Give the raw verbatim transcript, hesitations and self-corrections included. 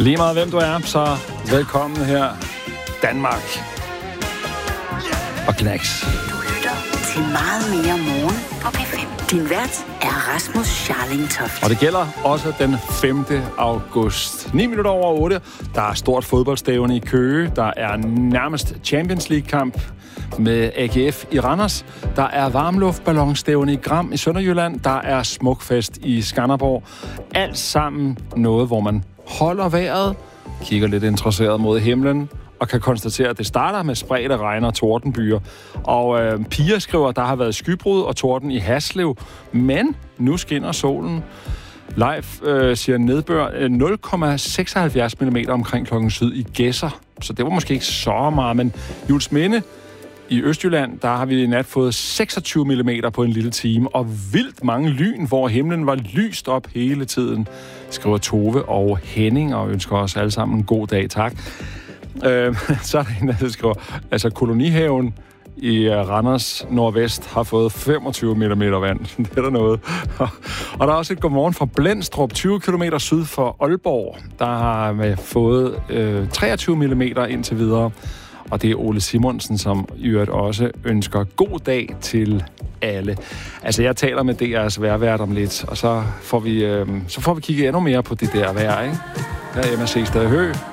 Lige meget hvem du er, så velkommen her. Danmark og Knacks. Du lytter til meget mere morgen på P fem. Din vært er Rasmus Scharling Toft. Og det gælder også den femte august. ni minutter over otte. Der er stort fodboldstævne i Køge. Der er nærmest Champions League-kamp med A G F i Randers. Der er varmluftballonstævne i Gram i Sønderjylland. Der er smukfest i Skanderborg. Alt sammen noget, hvor man holder vejret, kigger lidt interesseret mod himlen, og kan konstatere, at det starter med spredte regn og tordenbyer. Og øh, Pia skriver, at der har været skybrud og torden i Haslev, men nu skinner solen. Leif øh, siger nedbør nul komma seksoghalvfjerds millimeter omkring klokken syd i Gedser. Så det var måske ikke så meget, men Juelsminde i Østjylland, der har vi i nat fået seksogtyve millimeter på en lille time, og vildt mange lyn, hvor himlen var lyst op hele tiden, skriver Tove og Henning, og ønsker os alle sammen en god dag, tak. Øh, så er der en, der skriver, altså kolonihaven i Randers Nordvest har fået femogtyve millimeter vand. Det er der noget. Og der er også et godmorgen fra Blendstrup, tyve kilometer syd for Aalborg. Der har vi fået øh, treogtyve millimeter indtil videre. Og det er Ole Simonsen, som i øvrigt også ønsker god dag til alle. Altså, jeg taler med D R's vejrvært om lidt, og så får vi, øh, så får vi kigge endnu mere på det der vejr, ikke? Der er M S C Stadig Hø.